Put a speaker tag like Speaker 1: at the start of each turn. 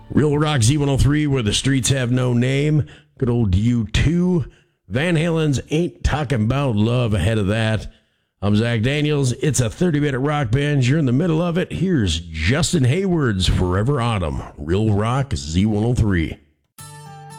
Speaker 1: Real Rock Z103, Where the Streets Have No Name. Good old U2. Van Halen's Ain't Talking About Love ahead of that. I'm Zach Daniels. It's a 30-minute rock band. You're in the middle of it. Here's Justin Hayward's Forever Autumn. Real Rock Z103.